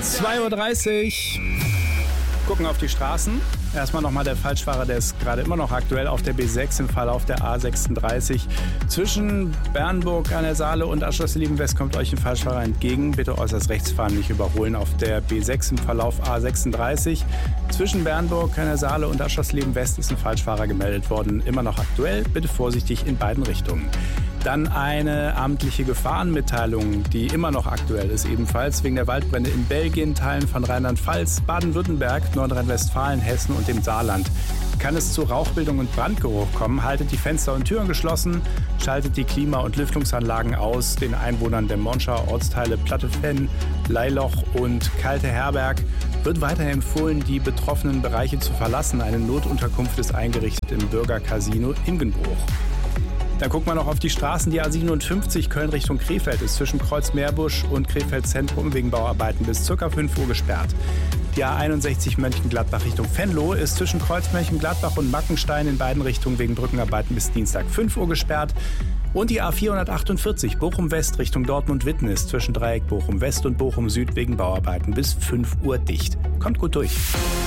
2:30 Uhr. Gucken auf die Straßen. Erstmal nochmal der Falschfahrer, der ist gerade immer noch aktuell auf der B6 im Verlauf der A36. Zwischen Bernburg an der Saale und Aschersleben West kommt euch ein Falschfahrer entgegen. Bitte äußerst rechts fahren, nicht überholen auf der B6 im Verlauf A36. Zwischen Bernburg an der Saale und Aschersleben West ist ein Falschfahrer gemeldet worden. Immer noch aktuell. Bitte vorsichtig in beiden Richtungen. Dann eine amtliche Gefahrenmitteilung, die immer noch aktuell ist, ebenfalls wegen der Waldbrände in Belgien, Teilen von Rheinland-Pfalz, Baden-Württemberg, Nordrhein-Westfalen, Hessen und dem Saarland. Kann es zu Rauchbildung und Brandgeruch kommen, haltet die Fenster und Türen geschlossen, schaltet die Klima- und Lüftungsanlagen aus. Den Einwohnern der Monschauer Ortsteile Plattefenn, Leiloch und Kalte Herberg wird weiterhin empfohlen, die betroffenen Bereiche zu verlassen. Eine Notunterkunft ist eingerichtet im Bürgercasino Ingenbruch. Dann gucken wir noch auf die Straßen. Die A57 Köln Richtung Krefeld ist zwischen Kreuzmeerbusch und Krefeld Zentrum wegen Bauarbeiten bis ca. 5 Uhr gesperrt. Die A61 Mönchengladbach Richtung Venlo ist zwischen Kreuz Mönchengladbach und Mackenstein in beiden Richtungen wegen Brückenarbeiten bis Dienstag 5 Uhr gesperrt. Und die A448 Bochum West Richtung Dortmund-Witten ist zwischen Dreieck Bochum West und Bochum Süd wegen Bauarbeiten bis 5 Uhr dicht. Kommt gut durch.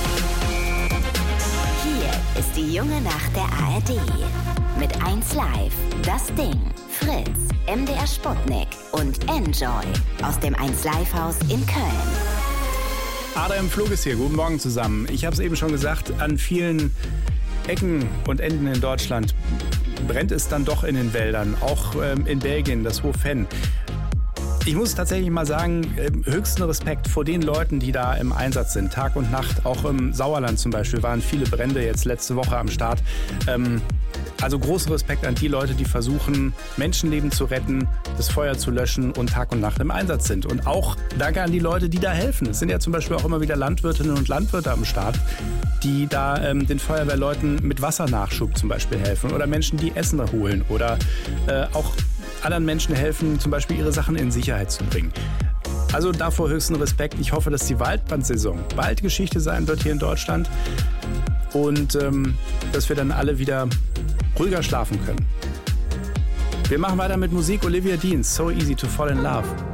Hier ist die junge Nacht der ARD. Mit 1 Live, Das Ding, Fritz, MDR Sputnik und Enjoy aus dem 1 Live Haus in Köln. Adrian Flug ist hier. Guten Morgen zusammen. Ich habe es eben schon gesagt, an vielen Ecken und Enden in Deutschland brennt es dann doch in den Wäldern. Auch in Belgien, das Hohe Venn. Ich muss tatsächlich mal sagen, höchsten Respekt vor den Leuten, die da im Einsatz sind, Tag und Nacht. Auch im Sauerland zum Beispiel waren viele Brände jetzt letzte Woche am Start. Also großen Respekt an die Leute, die versuchen, Menschenleben zu retten, das Feuer zu löschen und Tag und Nacht im Einsatz sind. Und auch danke an die Leute, die da helfen. Es sind ja zum Beispiel auch immer wieder Landwirtinnen und Landwirte am Start, die da den Feuerwehrleuten mit Wassernachschub zum Beispiel helfen oder Menschen, die Essen holen oder auch anderen Menschen helfen, zum Beispiel ihre Sachen in Sicherheit zu bringen. Also davor höchsten Respekt. Ich hoffe, dass die Waldbrandsaison bald Geschichte sein wird hier in Deutschland und dass wir dann alle wieder ruhiger schlafen können. Wir machen weiter mit Musik. Olivia Dean, So Easy to Fall in Love.